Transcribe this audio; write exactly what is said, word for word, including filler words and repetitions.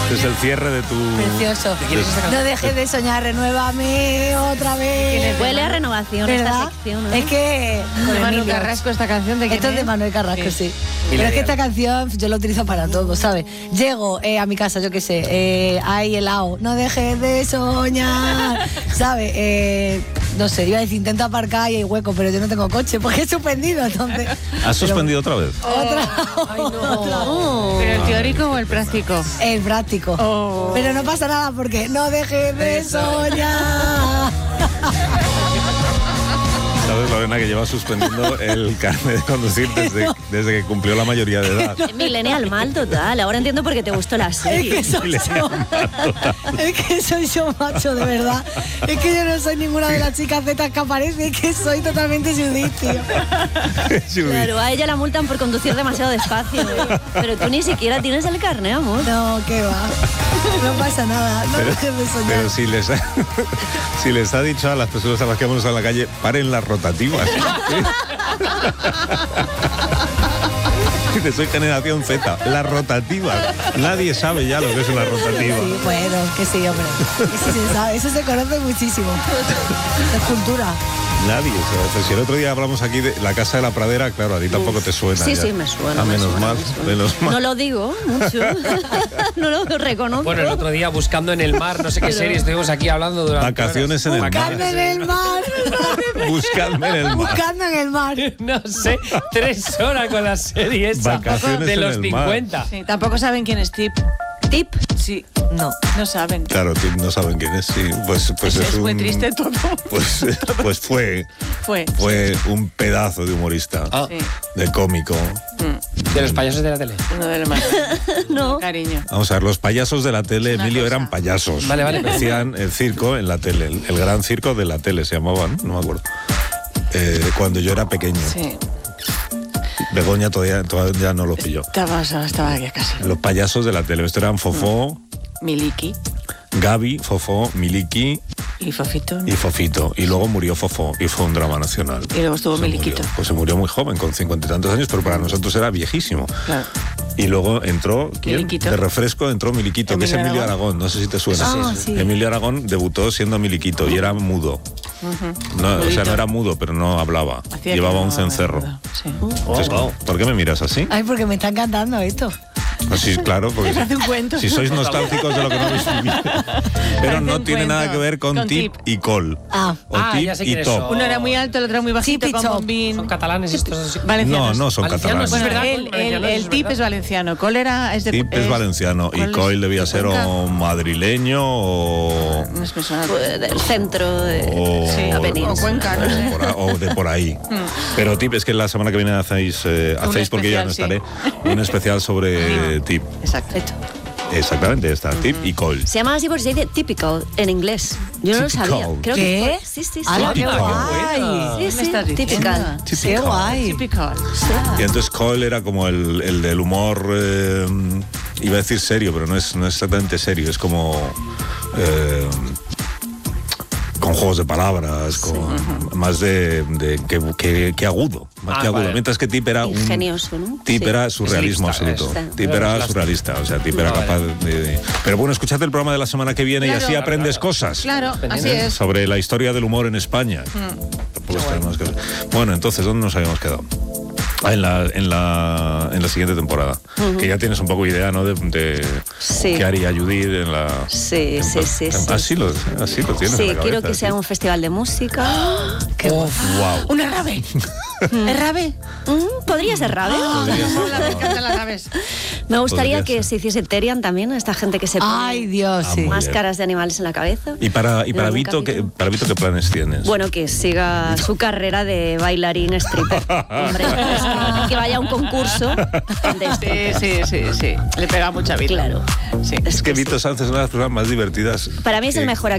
Este es el cierre de tu... Precioso. No dejes de soñar, renuévame otra vez. Huele a renovación esta sección, ¿no? Es que... Con Manuel Carrasco, esta canción de quién Esto es de Manuel Carrasco, sí. sí. Pero es que esta canción yo la utilizo para todo, ¿sabes? Llego eh, a mi casa, yo qué sé, eh, hay helado, no dejes de soñar, ¿sabes? Eh, no sé, iba a decir, intento aparcar y hay hueco, pero yo no tengo coche porque he suspendido, entonces... ¿Has suspendido pero, otra vez? Otra. Ay, no. Otra. Oh. ¿Pero el teórico o el práctico? El práctico. Oh. Pero no pasa nada porque no dejes de soñar. ¿Sabes, Lorena, que lleva suspendiendo el carnet de conducir desde, desde que cumplió la mayoría de edad? Millennial mal total. Ahora entiendo por qué te gustó la serie. Es que soy yo. Es que soy yo, macho, de verdad. Es que yo no soy ninguna de las chicas zetas que aparece, es que soy totalmente Judith, tío. Claro, a ella la multan por conducir demasiado despacio. ¿eh? Pero tú ni siquiera tienes el carnet, amor. No, qué va. No pasa nada. No pero, dejes de soñar. Pero si les, ha, si les ha dicho a las personas a las que vamos a la calle, paren las rotativas. Dice, soy generación Z, las rotativas. Nadie sabe ya lo que es una rotativa. Sí, bueno, que sí, hombre. Eso se sabe, eso se conoce muchísimo. Es cultura. Nadie, o sea, si el otro día hablamos aquí de la Casa de la Pradera, claro, a ti tampoco te suena. Sí, ya. sí, me suena. Ah, me menos, suena, mal, me suena. menos mal. No lo digo mucho. No lo reconozco. Bueno, el otro día Buscando en el Mar, no sé qué Pero... serie estuvimos aquí hablando durante Vacaciones en el mar. Buscando en el mar. Buscando en el mar. Buscando en el mar. No sé, tres horas con la serie esa Vacaciones de en los el mar. cincuenta. Sí, tampoco saben quién es Tip. ¿Tip? Sí. No. No saben. Claro, no saben quién es, sí. Pues, pues es, es, es un, muy triste todo. Pues, pues fue, Fue. fue un pedazo de humorista, Ah. Sí. de cómico. De los payasos de la tele. Uno de los más. No. Cariño. Vamos a ver, los payasos de la tele, Una Emilio, cosa. eran payasos. Vale, vale. Hacían el circo en la tele, el, el gran circo de la tele se llamaban, no me acuerdo. Eh, cuando yo era pequeño. Sí. Begoña todavía, todavía no lo pilló. Estaba, estaba aquí casi. Los payasos de la tele, estos eran Fofó, Miliki Gaby, Fofó, Miliki y Fofito. y Fofito. Y luego murió Fofó y fue un drama nacional. Y luego estuvo Se Miliquito. murió. Pues se murió muy joven, con cincuenta y tantos años, pero para nosotros era viejísimo. Claro. Y luego entró, ¿quién? Miliquito. De refresco entró Miliquito, Emilio que es Emilio Aragón. Aragón. No sé si te suena. Ah, sí. Emilio Aragón debutó siendo Miliquito y era mudo. Uh-huh. No, o sea, Mudito. no era mudo, pero no hablaba. Hacía Llevaba que un no- cencerro. Sí. Entonces, ¿por qué me miras así? Ay, porque me está encantando esto. Pues sí, claro, porque Me hace un cuento. si sois nostálgicos de lo que no habéis vivido. Pero Parece no un tiene cuento. nada que ver con, Con tip, Tip. y col. Ah. O Ah, tip ya sé y quiénes top. son. Uno era muy alto, el otro era muy bajito, Tip y con top. bombín. Son catalanes estos. así. No, Valencianos. no son Valencianos, catalanes. es verdad. El, el, Valencianos, el es Tip verdad. es valenciano. Col era, es de Tip es valenciano y ¿cuál es? Coil debía ¿De ser Cuenca? o madrileño o... No es personal. Pues del centro de o, Sí, Avenida. o Cuenca, no sé. o por a- o de por ahí. Pero Tip es que la semana que viene hacéis, eh, Un hacéis porque ya no especial, estaré, un especial sobre Tip. Exacto. Exactamente, está Tip y Coil. Se llama así porque se dice typical en inglés. Yo no lo Typical. sabía. Creo ¿Qué? que fue- sí, sí, sí. ¡Hala, qué Typical. guay! Sí, ¿Qué sí, me estás diciendo? typical. ¡Qué Typical. guay! Typical. Y entonces Coil era como el, el del humor, eh, iba a decir serio, pero no es, no es exactamente serio, es como... eh, con juegos de palabras, con más de, de que, que, que agudo, más Ah, que agudo. vale. Mientras que Tip era un Ingenioso, ¿no? Tip Sí. era surrealismo Es lista, absoluto. es. Tip Pero era es surrealista, o sea, Tip era Vale. capaz de, de- Pero bueno, escúchate el programa de la semana que viene Claro. y así aprendes Claro. cosas. Claro, así ¿eh? es. Sobre la historia del humor en España. Tampoco tenemos que- Bueno, entonces, ¿dónde nos habíamos quedado? Ah, en la, en la, en la siguiente temporada. Que ya tienes un poco idea, ¿no? De, de Sí. qué haría Judith en la... Sí, en- sí, sí, sí. Así lo, así lo tienes. Sí, en la quiero cabeza, que sea sí. un festival de música. ¡Qué guay! Wow. Una rave. ¿Es rave? Mm, Podría ser rave. Podría ser, Hola, me encantan las raves. Me gustaría Podría que ser. se hiciese Terian también, esta gente que se pone ¡Ay, Dios, Ah, sí! muy máscaras de animales en la cabeza. Y para, y para, En algún Vito, ¿qué, capítulo. para Vito, ¿qué planes tienes? Bueno, que siga su carrera de bailarín stripper. Hombre, es que, que vaya a un concurso de esto. Sí, sí, sí, sí. Le pega mucha vida. Claro. Sí. es que Vito Sánchez es una de las personas más divertidas. Para mí es el que- mejor